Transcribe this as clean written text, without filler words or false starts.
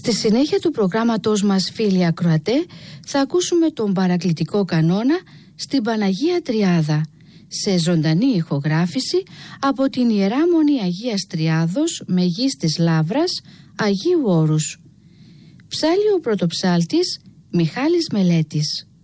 Στη συνέχεια του προγράμματος μας, φίλοι ακροατέ, θα ακούσουμε τον παρακλητικό κανόνα στην Παναγία Τριάδα, σε ζωντανή ηχογράφηση από την Ιερά Μονή Αγίας Τριάδος Μεγίστης Λαύρας Αγίου Όρους. Ψάλλει ο πρωτοψάλτης Μιχάλης Μελέτης.